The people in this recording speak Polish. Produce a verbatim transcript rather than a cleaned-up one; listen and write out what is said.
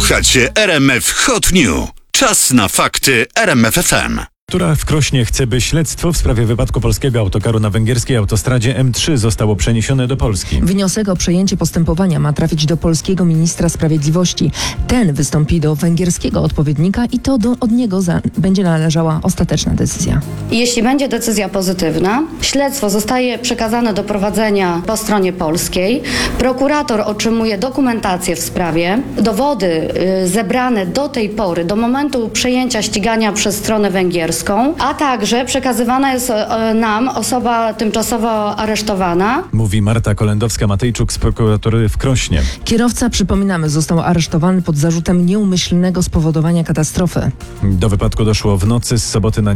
Słuchacie R M F Hot News. Czas na fakty R M F F M. Która w Krośnie chce, by śledztwo w sprawie wypadku polskiego autokaru na węgierskiej autostradzie M trzy zostało przeniesione do Polski. Wniosek o przejęcie postępowania ma trafić do polskiego ministra sprawiedliwości. Ten wystąpi do węgierskiego odpowiednika i to do, od niego za, będzie należała ostateczna decyzja. Jeśli będzie decyzja pozytywna, śledztwo zostaje przekazane do prowadzenia po stronie polskiej. Prokurator otrzymuje dokumentację w sprawie, dowody y, zebrane do tej pory, do momentu przejęcia ścigania przez stronę węgierską, a także przekazywana jest y, nam osoba tymczasowo aresztowana. Mówi Marta Kolendowska-Matejczuk z prokuratury w Krośnie. Kierowca, przypominamy, został aresztowany pod zarzutem nieumyślnego spowodowania katastrofy. Do wypadku doszło w nocy z soboty na